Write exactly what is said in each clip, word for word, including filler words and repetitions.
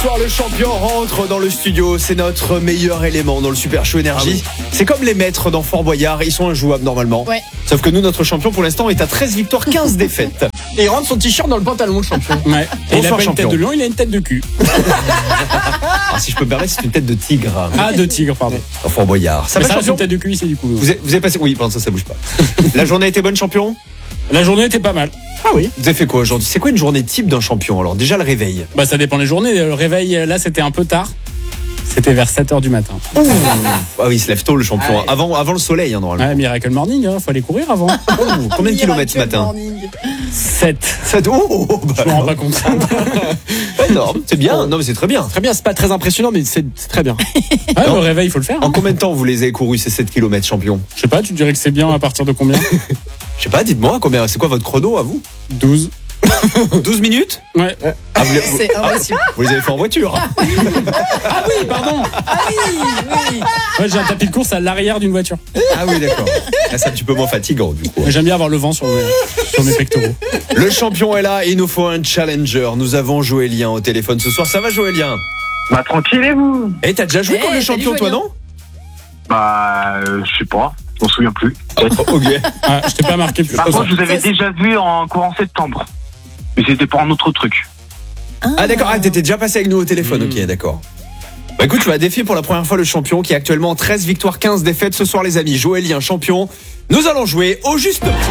Le champion rentre dans le studio, c'est notre meilleur élément dans le Super Show Énergie. Ah oui. C'est comme les maîtres dans Fort Boyard, ils sont injouables normalement. Ouais. Sauf que nous, notre champion pour l'instant est à treize victoires, quinze défaites. Et il rentre son t-shirt dans le pantalon, le champion. Ouais. Et il a pas une tête de lion, il a une tête de cul. Alors, si je peux me permettre, c'est une tête de tigre. Ah, de tigre, pardon. Dans Fort Boyard. Ça Mais va, ça champion? une tête de cul, c'est du coup. Vous avez, vous avez passé. Oui, pardon, ça, ça bouge pas. La journée a été bonne, champion? La journée était pas mal. Ah oui. Vous avez fait quoi aujourd'hui? C'est quoi une journée type d'un champion? Alors déjà le réveil. Bah ça dépend des journées. Le réveil là c'était un peu tard. C'était vers sept heures du matin. Ouh. Ah oui, il se lève tôt le champion. Ah ouais. Avant, avant le soleil hein, normalement. Ouais, Miracle Morning, hein, faut aller courir avant. Ouh, combien de kilomètres ce matin? sept. sept. Oh, bah, je me rends pas compte. Énorme, c'est bien. Non mais c'est très bien. Très bien, c'est pas très impressionnant mais c'est très bien. Ouais, le réveil, il faut le faire. En hein. combien de temps vous les avez courus ces sept kilomètres champion? Je sais pas, tu dirais que c'est bien à partir de combien? Je sais pas, dites-moi combien. C'est quoi votre chrono à vous? douze. douze minutes? Ouais. Ah, vous, c'est vous, impossible. Ah, vous les avez fait en voiture? Ah oui, pardon. Ah oui, oui. Ouais, j'ai un tapis de course à l'arrière d'une voiture. Ah oui, d'accord. Là, c'est un petit peu moins fatigant du coup. J'aime bien avoir le vent sur mes, sur mes pectoraux. Le champion est là et il nous faut un challenger. Nous avons Joëlien au téléphone ce soir. Ça va Joëlien? Bah tranquille et vous? Et t'as déjà joué hey, contre le champion toi non? Bah euh, je sais pas, je m'en souviens plus. Oh, ok. Ah, je t'ai pas marqué plus. Par contre je vous avais déjà vu en courant septembre. Mais c'était pour un autre truc. Ah, ah d'accord, ah, t'étais déjà passé avec nous au téléphone, mmh. Ok d'accord. Bah écoute, tu vas défier pour la première fois le champion qui est actuellement treize victoires, quinze défaites ce soir les amis. Joëlien champion, nous allons jouer au juste prix.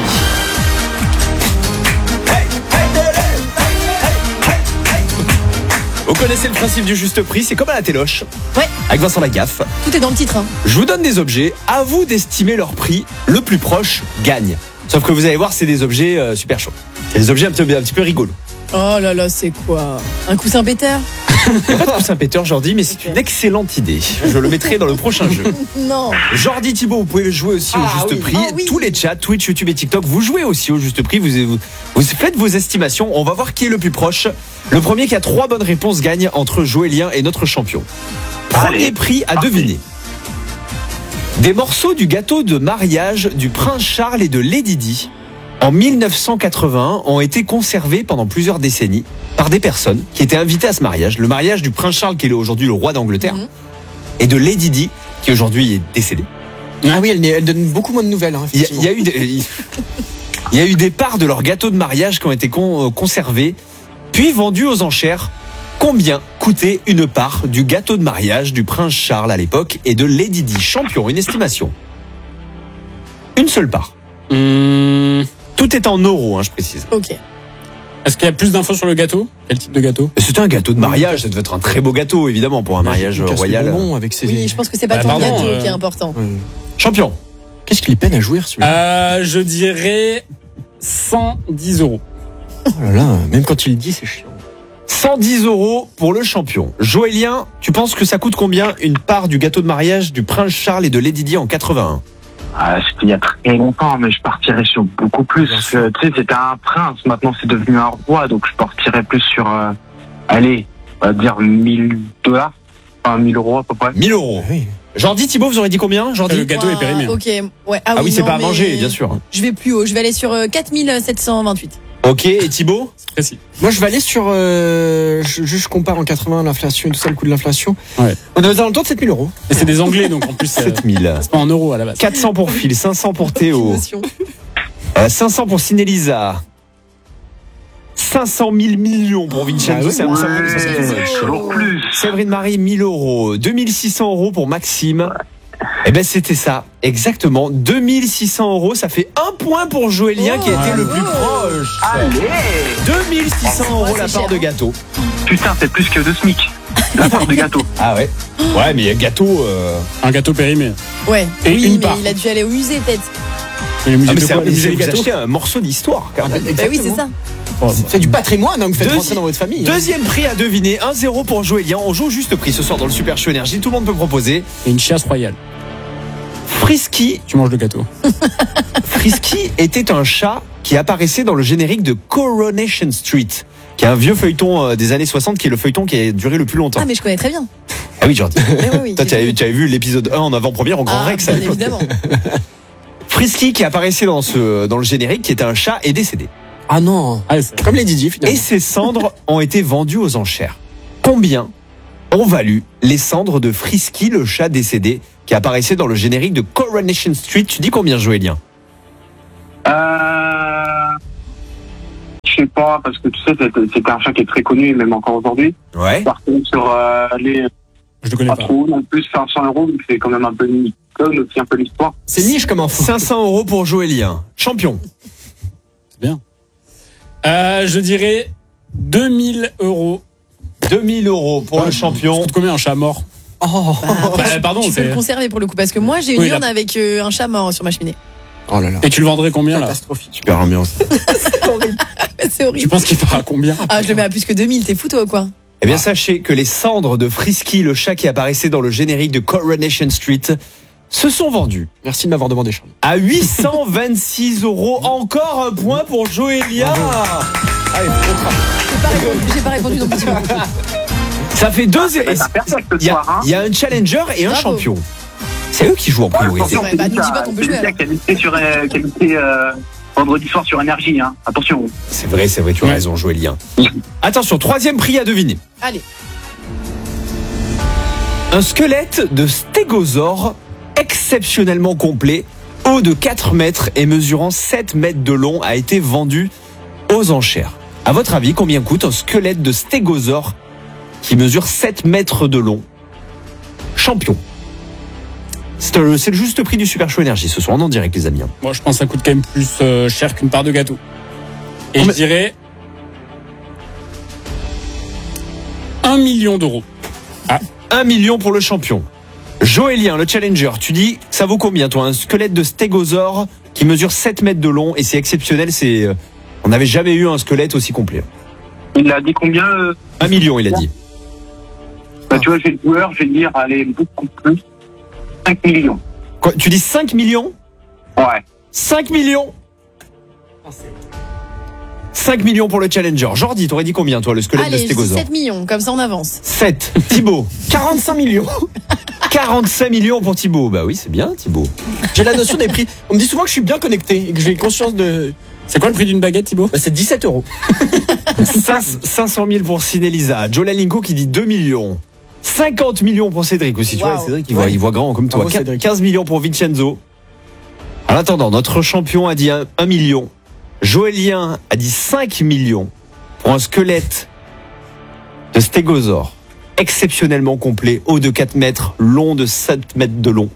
Vous connaissez le principe du juste prix, c'est comme à la téloche. Ouais. Avec Vincent Lagaffe. Tout est dans le titre. Hein. Je vous donne des objets, à vous d'estimer leur prix, le plus proche gagne. Sauf que vous allez voir, c'est des objets euh, super chauds. C'est des objets un petit, un petit peu rigolos. Oh là là, c'est quoi? Un coussin péter? Il n'y a pas de coussin péter, Jordi, mais c'est une excellente idée. Je le mettrai dans le prochain jeu. Non. Jordi, Thibaut, vous pouvez jouer aussi au ah, juste oui. prix. Ah, oui. Tous les chats, Twitch, YouTube et TikTok, vous jouez aussi au juste prix. Vous, vous, vous faites vos estimations. On va voir qui est le plus proche. Le premier qui a trois bonnes réponses gagne entre Joëlien et notre champion. Premier Allez, prix à parfait. deviner. Des morceaux du gâteau de mariage du prince Charles et de Lady Di en mille neuf cent quatre-vingt-un ont été conservés pendant plusieurs décennies par des personnes qui étaient invitées à ce mariage. Le mariage du prince Charles qui est aujourd'hui le roi d'Angleterre mmh. et de Lady Di qui aujourd'hui est décédée. Ah oui, elle, elle donne beaucoup moins de nouvelles. Hein, il, y a, il y a eu des, il y a eu des parts de leur gâteau de mariage qui ont été con, conservées puis vendues aux enchères. Combien coûtait une part du gâteau de mariage du prince Charles à l'époque et de Lady Di? Champion, une estimation. Une seule part. Mmh. Tout est en euros, hein, je précise. Ok. Est-ce qu'il y a plus d'infos sur le gâteau? Quel type de gâteau? C'était un gâteau de mariage, ça devait être un très beau gâteau, évidemment, pour un mariage royal. Bonbons avec ses... Oui, je pense que c'est pas bah, ton pardon, gâteau euh... qui est important. Ouais. Champion. Qu'est-ce qu'il peine à jouer celui-là? Euh, je dirais cent dix euros. Oh là là, même quand il le dit, c'est chiant. cent dix euros pour le champion. Joëlien, tu penses que ça coûte combien une part du gâteau de mariage du prince Charles et de Lady Di en quatre-vingt-un? Ah, c'était il y a très longtemps, mais je partirais sur beaucoup plus. Parce que, tu sais, c'était un prince, maintenant c'est devenu un roi, donc je partirais plus sur, euh, allez, on va dire mille dollars, enfin mille euros à peu près. mille euros. Oui. Jordi, Thibaut, vous aurez dit combien? Jordi? Le gâteau Ouah, est périmé. Ok, ouais. Ah, Ah oui, oui c'est non, pas à mais manger, bien sûr. Je vais plus haut, je vais aller sur euh, quatre mille sept cent vingt-huit. Ok, et Thibaut? C'est précis. Moi, je vais aller sur. Euh, je, je compare en quatre-vingts l'inflation et tout ça, le coût de l'inflation. Ouais. On est aux alentours de sept mille euros. Et c'est des Anglais, donc en plus, euh, sept mille. c'est pas en euros à la base. quatre cents pour Phil, cinq cents pour Théo, Émotion. euh, cinq cents pour Cinélisa, cinq cent mille millions pour Vincenzo. Ah oui, c'est un- c'est un peu- Ouais, ça, ça fait moche. toujours plus. Séverine Marie, mille euros. deux mille six cents euros pour Maxime. Eh ben, c'était ça. Exactement. deux mille six cents euros. Ça fait un point pour Joëlien Oh, qui était le plus bravo. proche. Allez, deux mille six cents euros Ouais, la c'est part cher. de gâteau. putain, c'est plus que deux SMIC. La part de gâteau. Ah ouais. Ouais, mais il y a gâteau. Euh... Un gâteau périmé. Ouais. Et oui, une mais part. il a dû aller au musée peut-être. Et les musées Ah, mais de c'est quoi un, Les musées vous de gâteaux achetez un morceau d'histoire. Quand même. Bah oui, c'est ça. C'est du patrimoine, hein, que vous faites Deuxi- rentrer dans votre famille. hein. Deuxième prix à deviner. un zéro pour Joëlien. On joue au juste prix ce soir dans le Super Show Énergie. Tout le monde peut proposer. Et une chiasse royale. Frisky. Tu manges le gâteau. Frisky était un chat qui apparaissait dans le générique de Coronation Street, qui est un vieux feuilleton euh, des années soixante, qui est le feuilleton qui a duré le plus longtemps. Ah, mais je connais très bien. Ah oui, Jordi. Mais oui, oui, Toi, tu j'ai avais, vu. tu avais vu l'épisode un en avant-première en Grand Ah, Rex à bien l'époque. évidemment. Frisky qui apparaissait dans, ce, dans le générique, qui était un chat, est décédé. Ah non. Ah, c'est- Comme les Didi, finalement. Et ses cendres ont été vendues aux enchères. Combien ont valu les cendres de Frisky, le chat décédé, qui apparaissait dans le générique de Coronation Street. Tu dis combien, Joëlien? Euh... Je sais pas, parce que tu sais, c'était, c'était un chat qui est très connu, même encore aujourd'hui. Ouais. Par contre, sur euh, les... Je le connais Pas pas. trop, en plus cinq cents euros, donc c'est quand même un peu une tonne aussi, un peu l'histoire. C'est niche comme info. cinq cents euros pour Joëlien. Champion. C'est bien. Euh, je dirais deux mille euros. deux mille euros pour le Ça champion. coûte combien un chat mort? Oh, Bah, pardon, Tu peux c'est. le conserver pour le coup, parce que moi j'ai une Oui, urne là. avec euh, un chat mort sur ma cheminée. oh là là. Et tu le vendrais combien là? Catastrophique. Super ambiance. C'est Tu horrible. penses qu'il fera combien? Ah, je le mets à plus que deux mille, t'es fou toi quoi? Eh bien, sachez que les cendres de Frisky, le chat qui apparaissait dans le générique de Coronation Street, se sont vendues Merci de m'avoir demandé, Charles. à huit cent vingt-six euros. Encore un point pour Joëlia. Allez, J'ai pas répondu, j'ai pas répondu non plus. ça fait deux. C'est un perfect ce Il y, a- soir, hein. il y a un challenger et un Bravo. champion. C'est eux qui jouent en priorité. Ouais, bah, nous dis pas qu'on peut jouer, alors. Qualité sur euh, qualité euh, vendredi soir sur énergie, hein. Attention. C'est vrai, c'est vrai, tu as Ouais. raison, Joëlien. Attention, troisième prix à deviner. Allez. Un squelette de stégosaure exceptionnellement complet, haut de quatre mètres et mesurant sept mètres de long, a été vendu aux enchères. À votre avis, combien coûte un squelette de stégosaure qui mesure sept mètres de long? Champion. C'est euh, c'est le juste prix du Super Show Énergie ce soir, on en direct les amis. Moi, je pense que ça coûte quand même plus euh, cher qu'une part de gâteau. Et Oh, je mais- dirais un million d'euros. Un million pour le champion. Joëlien, le challenger, tu dis, ça vaut combien toi? Un squelette de stégosaure qui mesure sept mètres de long et c'est exceptionnel, c'est... euh, on n'avait jamais eu un squelette aussi complet. Il a dit combien euh, Un million, il a dit. bah, tu vois, j'ai le joueur, je vais dire, allez, beaucoup plus. cinq millions. Quoi, tu dis cinq millions? Ouais. cinq millions? cinq millions pour le challenger. Jordi, t'aurais dit combien toi, le squelette Allez, de je dis stégosaure? sept millions, comme ça on avance. sept. Thibaut. quarante-cinq millions. quarante-cinq millions pour Thibaut. Bah oui, c'est bien Thibaut. J'ai la notion des prix. On me dit souvent que je suis bien connecté et que j'ai conscience de. C'est quoi le prix d'une baguette, Thibaut? Bah, c'est dix-sept euros. cinq cent mille pour Sinelisa. Joe Lalinko qui dit deux millions. cinquante millions pour Cédric aussi. Tu Wow. vois, Cédric, il voit, Ouais. il voit grand comme toi. Bravo, Cédric. quinze millions pour Vincenzo. En attendant, notre champion a dit un million. Joëlien a dit cinq millions pour un squelette de stégosaure exceptionnellement complet, haut de quatre mètres, long de sept mètres de long.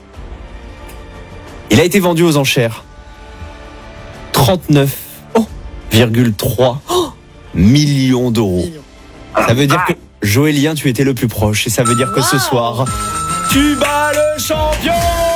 Il a été vendu aux enchères trente-neuf virgule trois millions d'euros. Ça veut dire que Joëlien, tu étais le plus proche et ça veut dire que ce Wow. soir, tu bats le champion.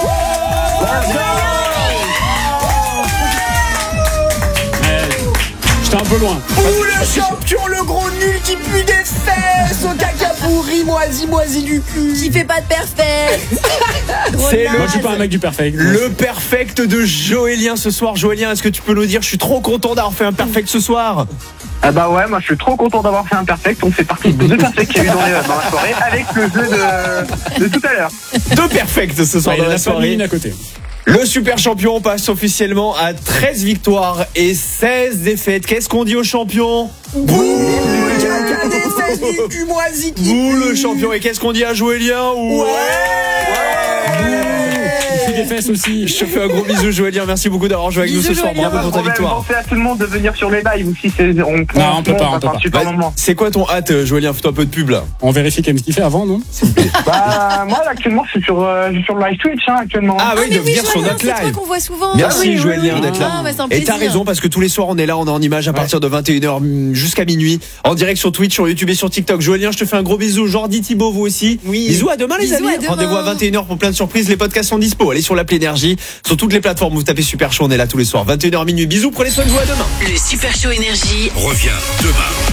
J'étais un peu loin. Ou le champion, le gros nul qui pue des fesses, au caca pourri, moisi, moisi du cul. Qui fait pas de perfect. C'est le- Moi, je suis pas un mec du perfect. Le perfect de Joëlien ce soir. Joëlien, est-ce que tu peux nous dire, je suis trop content d'avoir fait un perfect ce soir. Ah bah ouais, moi je suis trop content d'avoir fait un perfect. On fait partie des deux perfects qu'il y a eu dans, les- dans la soirée avec le jeu de, de tout à l'heure. Deux perfects ce soir Ouais, il dans en la a pas mis soirée. une à côté. Le super champion passe officiellement à treize victoires et seize défaites. Qu'est-ce qu'on dit au champion? Bouh, le caca des fesses du cul moisi qui Vous pue. le champion. Et qu'est-ce qu'on dit à Joëlien? Ouais. Il fait des fesses aussi. Je te fais un gros bisou Joëlien, merci beaucoup d'avoir joué avec nous Bisous, ce soir, Joëlien. bravo pour ta Problème, victoire. pensez à tout le monde de venir sur les lives aussi. C'est, on, Non, on peut pas, on peut passe un pas. super Vas-y, moment. c'est quoi ton hâte Joëlien? Fais-toi un peu de pub là. On vérifie quand même ce qu'il fait avant, non? Bah, moi, là, actuellement, je suis sur, euh, je suis sur le live Twitch, hein, actuellement. Ah oui, mais de venir sur Joëlien, notre c'est toi live. qu'on voit souvent. Merci Ah oui, Joëlien oui, oui. d'être là. Ah, bah, c'est un Et t'as plaisir. raison parce que tous les soirs on est là, on est en image à partir de vingt et une heures jusqu'à minuit, en direct sur Twitch, sur YouTube et sur TikTok. Joëlien, je te fais un gros bisou. Jordi, Thibaut, vous aussi. Oui. Bisous, à demain les Bisous, amis. à demain. Rendez-vous à vingt et une heures pour plein de surprises. Les podcasts sont dispo. Allez sur l'appli Énergie, sur toutes les plateformes. Vous tapez Super Show, on est là tous les soirs. vingt et une heures minuit. Bisous, prenez soin de vous, à demain. Le Super Show Énergie Reviens demain.